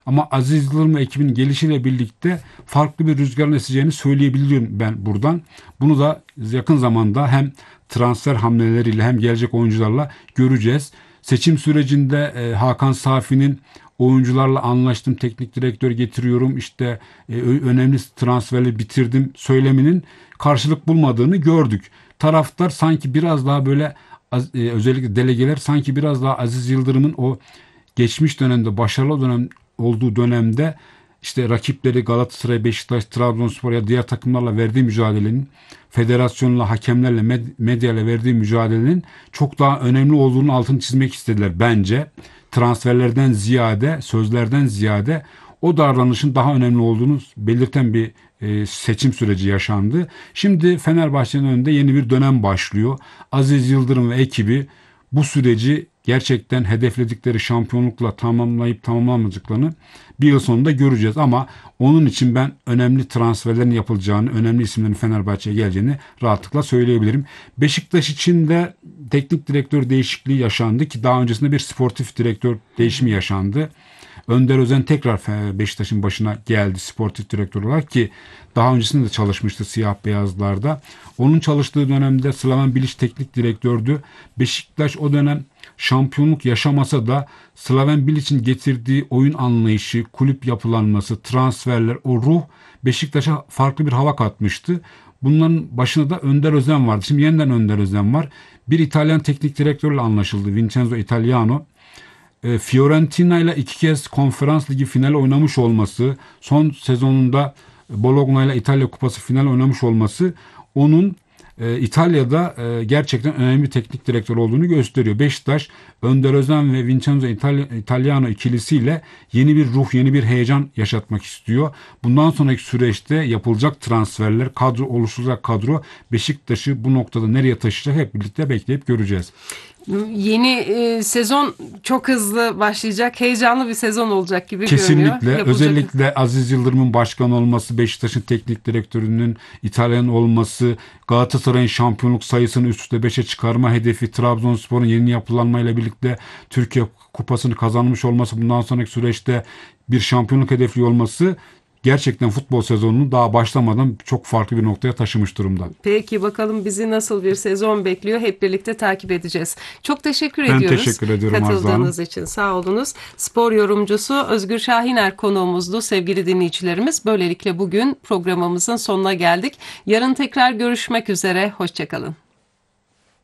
Ama Aziz Yıldırım ve ekibinin gelişiyle birlikte farklı bir rüzgarın eseceğini söyleyebilirim ben buradan. Bunu da yakın zamanda hem transfer hamleleriyle hem gelecek oyuncularla göreceğiz. Seçim sürecinde Hakan Safi'nin oyuncularla anlaştım, teknik direktör getiriyorum, işte önemli transferleri bitirdim söyleminin karşılık bulmadığını gördük. Taraftar sanki biraz daha böyle özellikle delegeler sanki biraz daha Aziz Yıldırım'ın o geçmiş dönemde başarılı olduğu dönemde işte rakipleri Galatasaray, Beşiktaş, Trabzonspor ya diğer takımlarla verdiği mücadelenin, federasyonla, hakemlerle, medyayla verdiği mücadelenin çok daha önemli olduğunu altını çizmek istediler bence. Transferlerden ziyade, sözlerden ziyade o davranışın daha önemli olduğunu belirten bir seçim süreci yaşandı. Şimdi Fenerbahçe'nin önünde yeni bir dönem başlıyor. Aziz Yıldırım ve ekibi bu süreci gerçekten hedefledikleri şampiyonlukla tamamlayıp tamamlamayacaklarını bir yıl sonunda göreceğiz. Ama onun için ben önemli transferlerin yapılacağını, önemli isimlerin Fenerbahçe'ye geleceğini rahatlıkla söyleyebilirim. Beşiktaş için de teknik direktör değişikliği yaşandı ki daha öncesinde bir sportif direktör değişimi yaşandı. Önder Özen tekrar Beşiktaş'ın başına geldi sportif direktör olarak ki daha öncesinde de çalışmıştı siyah beyazlarda. Onun çalıştığı dönemde Slaven Bilic teknik direktördü. Beşiktaş o dönem şampiyonluk yaşamasa da Slaven Bilic'in getirdiği oyun anlayışı, kulüp yapılanması, transferler, o ruh Beşiktaş'a farklı bir hava katmıştı. Bunların başında da Önder Özen vardı. Şimdi yeniden Önder Özen var. Bir İtalyan teknik direktörle anlaşıldı. Vincenzo Italiano. Fiorentina ile 2 kez Konferans Ligi finali oynamış olması, son sezonunda Bologna ile İtalya Kupası finali oynamış olması onun İtalya'da gerçekten önemli bir teknik direktör olduğunu gösteriyor. Beşiktaş, Önder Özen ve Vincenzo Italiano ikilisiyle yeni bir ruh, yeni bir heyecan yaşatmak istiyor. Bundan sonraki süreçte yapılacak transferler, kadro oluşturacak kadro Beşiktaş'ı bu noktada nereye taşıyacak hep birlikte bekleyip göreceğiz. Yeni sezon çok hızlı başlayacak. Heyecanlı bir sezon olacak gibi görünüyor. Kesinlikle. Özellikle Aziz Yıldırım'ın başkan olması, Beşiktaş'ın teknik direktörünün İtalyan olması, Galatasaray'ın şampiyonluk sayısını üst üste 5'e çıkarma hedefi, Trabzonspor'un yeni yapılanmayla birlikte Türkiye Kupası'nı kazanmış olması, bundan sonraki süreçte bir şampiyonluk hedefli olması gerçekten futbol sezonunu daha başlamadan çok farklı bir noktaya taşımış durumda. Peki bakalım bizi nasıl bir sezon bekliyor, hep birlikte takip edeceğiz. Çok teşekkür Ben ediyoruz. teşekkür ediyorum Arzu Hanım. Katıldığınız için sağ olunuz. Spor yorumcusu Özgür Şahiner konuğumuzdu sevgili dinleyicilerimiz. Böylelikle bugün programımızın sonuna geldik. Yarın tekrar görüşmek üzere. Hoşçakalın.